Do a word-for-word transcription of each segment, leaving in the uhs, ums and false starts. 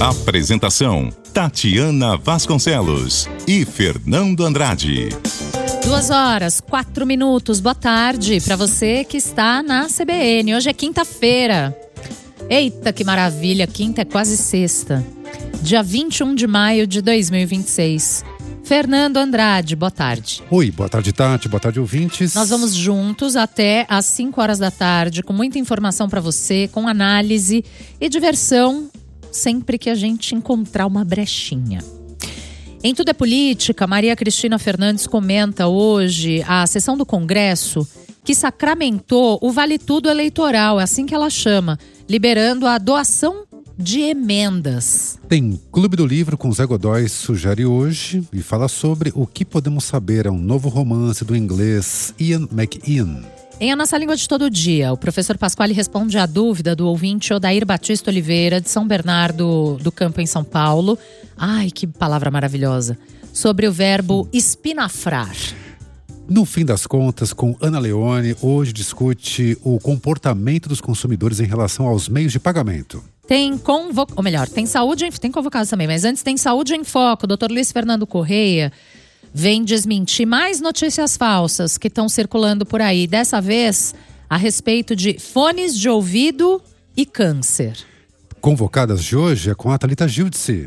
Apresentação: Tatiana Vasconcelos e Fernando Andrade. Duas horas, quatro minutos. Boa tarde para você que está na C B N. Hoje é quinta-feira. Eita, que maravilha. Quinta é quase sexta. Dia vinte e um de maio de dois mil e vinte e seis. Fernando Andrade, boa tarde. Oi, boa tarde, Tati. Boa tarde, ouvintes. Nós vamos juntos até às cinco horas da tarde, com muita informação para você, com análise e diversão, sempre que a gente encontrar uma brechinha. Em Tudo é Política, Maria Cristina Fernandes comenta hoje a sessão do Congresso que sacramentou o Vale Tudo eleitoral, é assim que ela chama, liberando a doação de emendas. Tem Clube do Livro com Zé Godoy, sugere hoje e fala sobre O que Podemos Saber, é um novo romance do inglês Ian McEwan. Em A Nossa Língua de Todo Dia, o professor Pasquale responde à dúvida do ouvinte Odair Batista Oliveira, de São Bernardo do Campo, em São Paulo. Ai, que palavra maravilhosa. Sobre o verbo espinafrar. No fim das contas, com Ana Leone, hoje discute o comportamento dos consumidores em relação aos meios de pagamento. Tem convo... ou melhor, tem saúde em... tem convocados também, mas antes tem Saúde em Foco. O doutor Luiz Fernando Correia vem desmentir mais notícias falsas que estão circulando por aí. Dessa vez, a respeito de fones de ouvido e câncer. Convocadas de hoje é com a Thalita Gildice.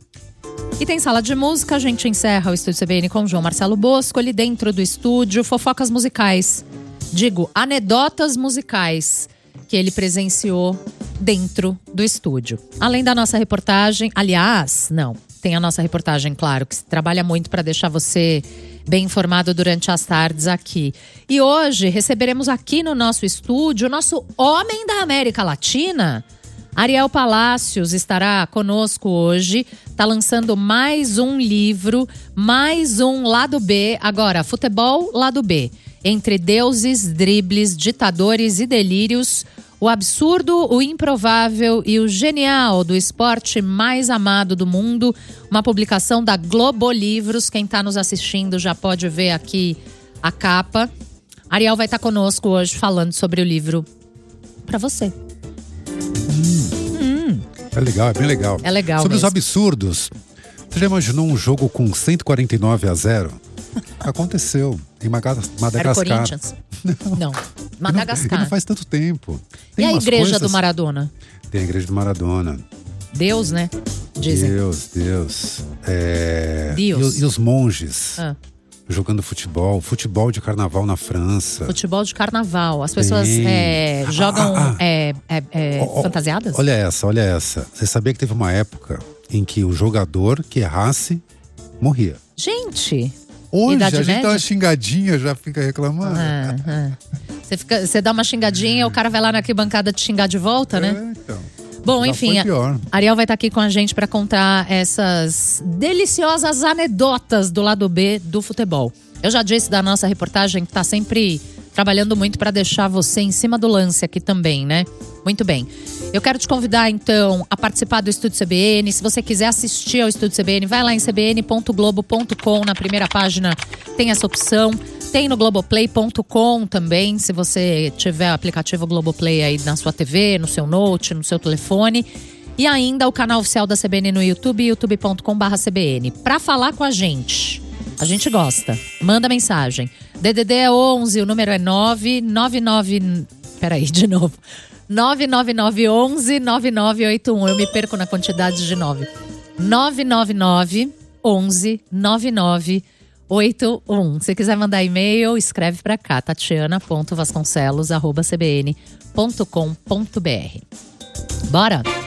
E tem sala de música, a gente encerra o Estúdio C B N com o João Marcelo Bosco, ali dentro do estúdio, fofocas musicais. Digo, anedotas musicais que ele presenciou dentro do estúdio. Além da nossa reportagem, aliás, não, tem a nossa reportagem, claro, que trabalha muito para deixar você bem informado durante as tardes aqui. E hoje receberemos aqui no nosso estúdio o nosso homem da América Latina. Ariel Palacios estará conosco hoje, está lançando mais um livro, mais um lado B, agora futebol lado B, entre deuses, dribles, ditadores e delírios, o absurdo, o improvável e o genial do esporte mais amado do mundo, uma publicação da Globo Livros. Quem está nos assistindo já pode ver aqui a capa. Ariel vai estar conosco hoje falando sobre o livro para você. É legal, é bem legal. É legal Sobre mesmo. Os absurdos. Você já imaginou um jogo com cento e quarenta e nove a zero? Aconteceu em Maga- Madagascar. Era o Corinthians? Não. Não. Madagascar. E não faz tanto tempo. E Tem a umas igreja coisas... do Maradona? Tem a igreja do Maradona. Deus, né? Dizem. Deus, Deus. É... Deus. E, e os monges Ah. jogando futebol. Futebol de carnaval na França. Futebol de carnaval. As pessoas Tem. é, jogam Ah, ah, ah. é, é, é, Ó, ó, fantasiadas? Olha essa, olha essa. Você sabia que teve uma época em que o jogador que errasse morria? Gente! Hoje Idade a gente média? dá uma xingadinha, já fica reclamando. Ah, ah. Você, fica, você dá uma xingadinha, o cara vai lá na arquibancada te xingar de volta, né? É, então. Bom, Já enfim, foi pior. Ariel vai estar aqui com a gente para contar essas deliciosas anedotas do lado B do futebol. Eu já disse da nossa reportagem que está sempre trabalhando muito para deixar você em cima do lance aqui também, né? Muito bem. Eu quero te convidar, então, a participar do Estúdio C B N. Se você quiser assistir ao Estúdio C B N, vai lá em c b n ponto globo ponto com. Na primeira página tem essa opção. Tem no globoplay ponto com também, se você tiver o aplicativo Globoplay aí na sua T V, no seu note, no seu telefone. E ainda o canal oficial da C B N no YouTube, youtube ponto com barra C B N. Para falar com a gente, a gente gosta. Manda mensagem. D D D é onze, o número é nove nove nove... Peraí, de novo. nove nove nove onze nove nove oito um. Eu me perco na quantidade de nove. nove nove nove onze nove nove oito um. Se quiser mandar e-mail, escreve para cá, tatiana ponto vasconcelos arroba c b n ponto com ponto b r. Bora?